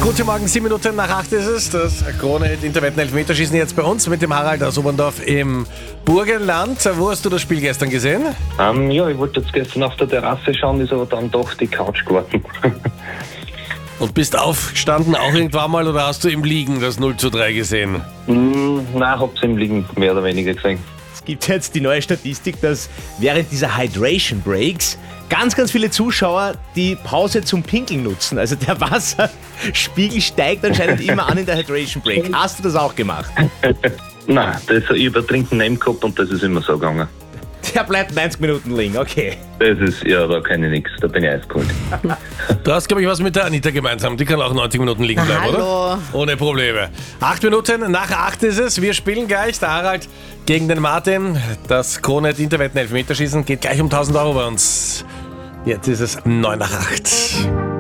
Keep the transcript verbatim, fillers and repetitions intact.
Guten Morgen, sieben Minuten nach acht ist es. Das Krone-Hit Interwetten-Elfmeterschießen jetzt bei uns mit dem Harald aus Oberndorf im Burgenland. Wo hast du das Spiel gestern gesehen? Ähm, ja, ich wollte jetzt gestern auf der Terrasse schauen, ist aber dann doch die Couch geworden. Und bist aufgestanden auch irgendwann mal oder hast du im Liegen das null zu drei gesehen? mm, nein, hab's im Liegen mehr oder weniger gesehen. Es gibt jetzt die neue Statistik, dass während dieser Hydration Breaks ganz, ganz viele Zuschauer die Pause zum Pinkeln nutzen. Also der Wasserspiegel steigt anscheinend immer an in der Hydration Break. Hast du das auch gemacht? Nein, das ist ein Übertrinken neben gehabt und das ist immer so gegangen. Der bleibt neunzig Minuten liegen, okay. Das ist, ja, da kann ich nichts, da bin ich eiskalt. Du hast, glaube ich, was mit der Anita gemeinsam. Die kann auch neunzig Minuten liegen bleiben, Hallo. oder? Ohne Probleme. Acht Minuten nach acht ist es. Wir spielen gleich. Der Harald gegen den Martin. Das Krone-Hit Interwetten-Elfmeterschießen geht gleich um tausend Euro bei uns. Jetzt ist es neun nach acht.